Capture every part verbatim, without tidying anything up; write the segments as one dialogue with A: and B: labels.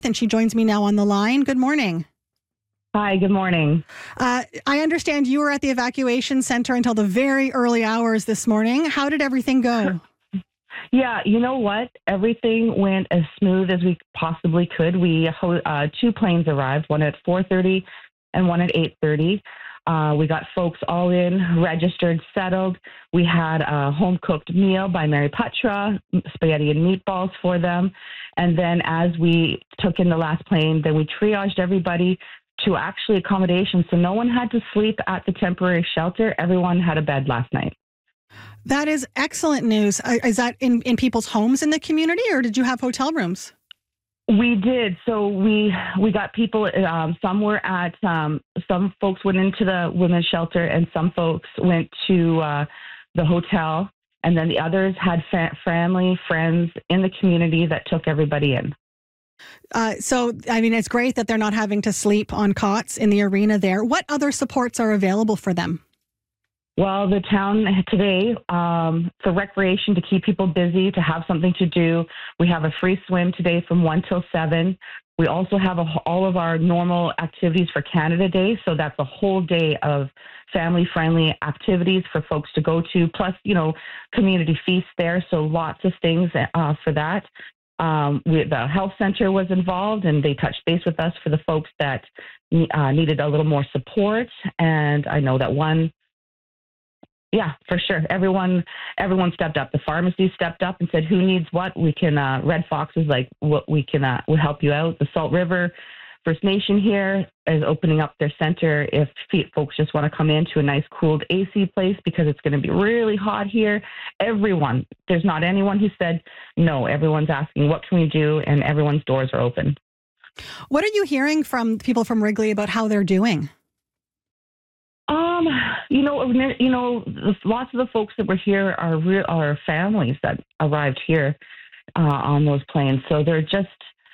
A: and she joins me now on the line. Good morning.
B: Hi, good morning.
A: Uh, I understand you were at the evacuation center until the very early hours this morning. How did everything go?
B: Yeah, you know what? Everything went as smooth as we possibly could. We uh, two planes arrived, one at four thirty and one at eight thirty. Uh, we got folks all in, registered, settled. We had a home-cooked meal by Mary Petra, spaghetti and meatballs for them. And then as we took in the last plane, then we triaged everybody to actually accommodation. So no one had to sleep at the temporary shelter. Everyone had a bed last night.
A: That is excellent news. Is that in, in people's homes in the community, or did you have hotel rooms?
B: We did. So we we got people, um, some were at, um, some folks went into the women's shelter and some folks went to uh, the hotel. And then the others had fa- family, friends in the community that took everybody in.
A: Uh, so, I mean, it's great that they're not having to sleep on cots in the arena there. What other supports are available for them?
B: Well, the town today, um, for recreation, to keep people busy, to have something to do. We have a free swim today from one till seven. We also have a, all of our normal activities for Canada Day. So that's a whole day of family-friendly activities for folks to go to, plus, you know, community feasts there. So lots of things uh, for that. Um, we, the health center was involved, and they touched base with us for the folks that uh, needed a little more support. And I know that one Yeah, for sure. Everyone, everyone stepped up. The pharmacy stepped up and said, "Who needs what? We can." Uh, Red Fox is like, "What we can, uh, we'll help you out." The Salt River First Nation here is opening up their center if folks just want to come into a nice, cooled A C place because it's going to be really hot here. Everyone, there's not anyone who said no. Everyone's asking, "What can we do?" And everyone's doors are open.
A: What are you hearing from people from Wrigley about how they're doing?
B: Um, you know, you know, lots of the folks that were here are real, are families that arrived here uh, on those planes. So they're just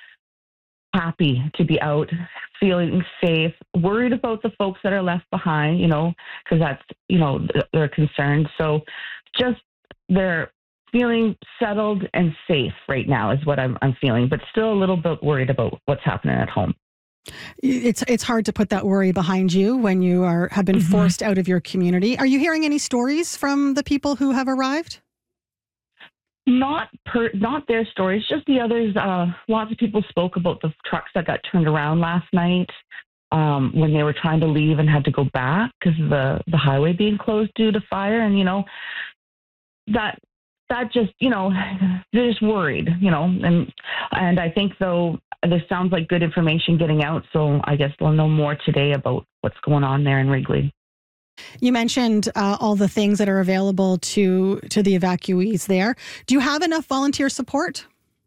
B: happy to be out, feeling safe, worried about the folks that are left behind, you know, because that's, you know, they're concerned. So just they're feeling settled and safe right now is what I'm, I'm feeling, but still a little bit worried about what's happening at home.
A: It's it's hard to put that worry behind you when you are have been mm-hmm. forced out of your community. Are you hearing any stories from the people who have arrived?
B: Not per, not their stories, just the others. Uh, lots of people spoke about the trucks that got turned around last night um, when they were trying to leave and had to go back because of the, the highway being closed due to fire. And, you know, that that just, you know, they're just worried, you know. And, and I think, though, this sounds like good information getting out, so I guess we'll know more today about what's going on there in Wrigley.
A: You mentioned uh, all the things that are available to to the evacuees there. Do you have enough volunteer support?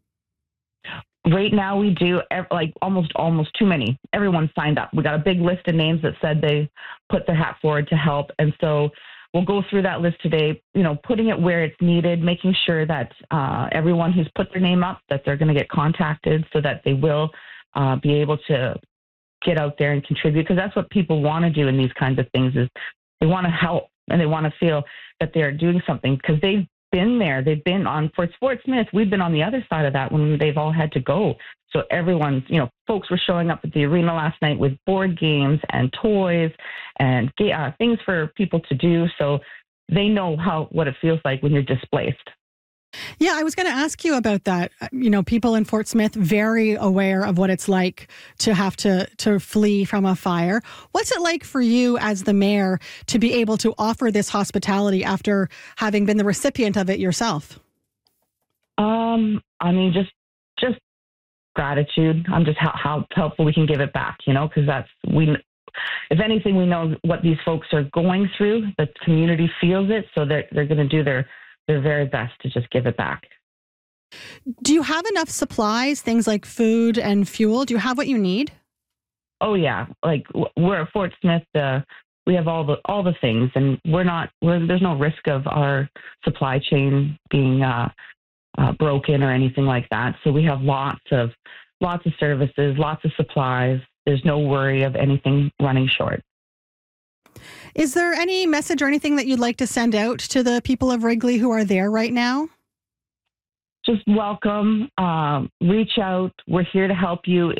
B: Right now we do, like almost almost too many. Everyone signed up. We got a big list of names that said they put their hat forward to help, and so we'll go through that list today, you know, putting it where it's needed, making sure that uh, everyone who's put their name up, that they're going to get contacted so that they will uh, be able to get out there and contribute. Because that's what people want to do in these kinds of things is they want to help and they want to feel that they're doing something because they've been there. They've been on Fort Fort Smith. We've been on the other side of that when they've all had to go. So everyone's, you know, folks were showing up at the arena last night with board games and toys and uh, things for people to do. So they know how what it feels like when you're displaced.
A: Yeah, I was going to ask you about that. You know, people in Fort Smith very aware of what it's like to have to to flee from a fire. What's it like for you as the mayor to be able to offer this hospitality after having been the recipient of it yourself?
B: Um, I mean, just just gratitude. I'm just how, how helpful we can give it back, you know, because that's we. If anything, we know what these folks are going through. The community feels it, so they're they're going to do their their very best to just give it back.
A: Do you have enough supplies, things like food and fuel? Do you have what you need?
B: Oh yeah, like we're at Fort Smith. Uh, we have all the all the things, and we're not. We're, there's no risk of our supply chain being uh, uh, broken or anything like that. So we have lots of lots of services, lots of supplies. There's no worry of anything running short.
A: Is there any message or anything that you'd like to send out to the people of Wrigley who are there right now?
B: Just welcome, um, reach out. We're here to help you.